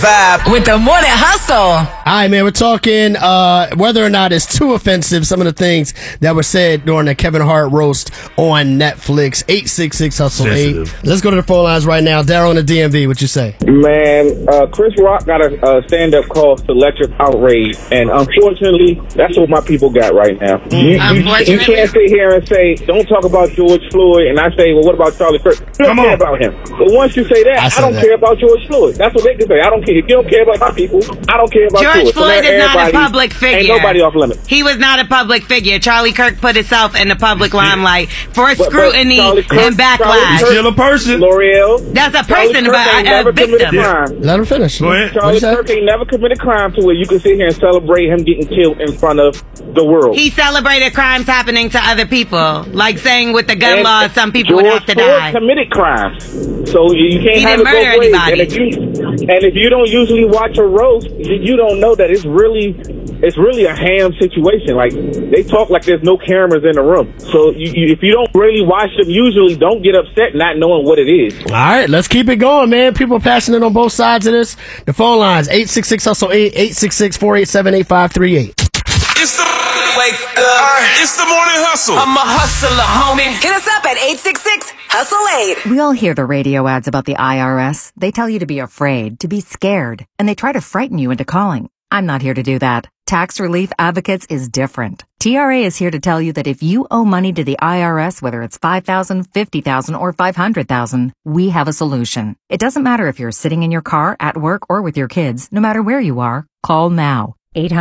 Vibe with the Morning Hustle. All right, man, we're talking whether or not it's too offensive, some of the things that were said during the Kevin Hart roast on Netflix. 866-HUSTLE-8. Let's go to the phone lines right now. Daryl in the DMV, what you say? Man, Chris Rock got a stand-up called Selective Outrage, and unfortunately, that's what my people got right now. You can't sit here and say, don't talk about George Floyd, and I say, well, what about Charlie Kirk? You don't care about him. But once you say that, I don't care about George Floyd. That's what they can say. I don't care. If you don't care about my people, I don't care about George Floyd is not a public figure. Ain't nobody off limits. He was not a public figure. Charlie Kirk put himself in the public limelight for scrutiny and backlash. He's still a person. L'Oreal. That's a person, but a victim. Let him finish. Go ahead. Charlie Kirk ain't never committed crime to where you can sit here and celebrate him getting killed in front of the world. He celebrated crimes happening to other people, like saying with the gun laws, some people would have to die. George Floyd committed crimes, so you can't have it both ways. And if you don't usually watch a roast, you don't know that it's really a ham situation. Like, they talk like there's no cameras in the room. So if you don't really watch them, usually don't get upset not knowing what it is. All right, let's keep it going, man. People are passionate on both sides of this. The phone lines, 866-HUSTLE-8, 866-487-8538. It's the wake up. It's the Morning Hustle. I'm a hustler, homie. Hit us up at 866-HUSTLE-8. We all hear the radio ads about the IRS. They tell you to be afraid, to be scared, and they try to frighten you into calling. I'm not here to do that. Tax Relief Advocates is different. TRA is here to tell you that if you owe money to the IRS, whether it's $5,000, $50,000, or $500,000, we have a solution. It doesn't matter if you're sitting in your car, at work, or with your kids. No matter where you are, call now.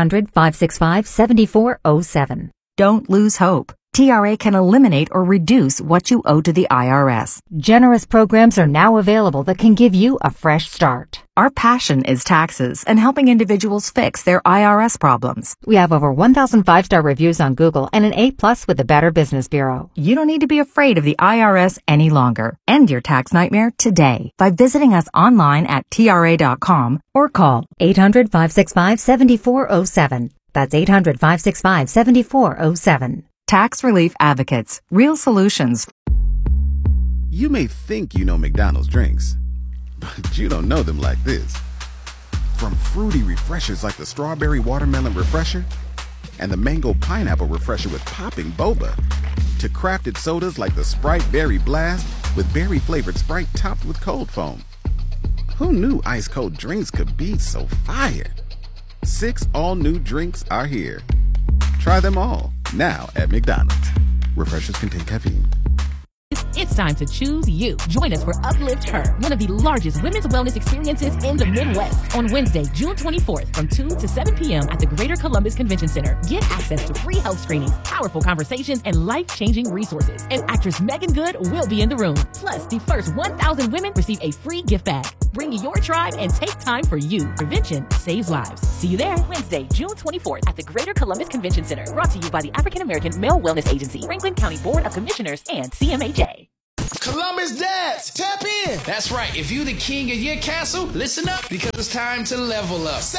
800-565-7407. Don't lose hope. TRA can eliminate or reduce what you owe to the IRS. Generous programs are now available that can give you a fresh start. Our passion is taxes and helping individuals fix their IRS problems. We have over 1,000 5-star reviews on Google and an A+ with the Better Business Bureau. You don't need to be afraid of the IRS any longer. End your tax nightmare today by visiting us online at TRA.com or call 800-565-7407. That's 800-565-7407. Tax Relief Advocates. Real solutions. You may think you know McDonald's drinks, but you don't know them like this. From fruity refreshers like the Strawberry Watermelon Refresher and the Mango Pineapple Refresher with popping boba, to crafted sodas like the Sprite Berry Blast with berry-flavored Sprite topped with cold foam. Who knew ice-cold drinks could be so fire? 6 all-new drinks are here. Try them all, now at McDonald's. Refreshers contain caffeine. It's time to choose you. Join us for Uplift Her, one of the largest women's wellness experiences in the Midwest, on Wednesday, June 24th from 2 to 7 p.m. at the Greater Columbus Convention Center. Get access to free health screenings, powerful conversations, and life-changing resources. And actress Megan Good will be in the room. Plus, the first 1,000 women receive a free gift bag. Bring your tribe and take time for you. Prevention saves lives. See you there Wednesday, June 24th at the Greater Columbus Convention Center. Brought to you by the African American Male Wellness Agency, Franklin County Board of Commissioners, and CMHA. Columbus Dads, tap in. That's right. If you the king of your castle, listen up because it's time to level up.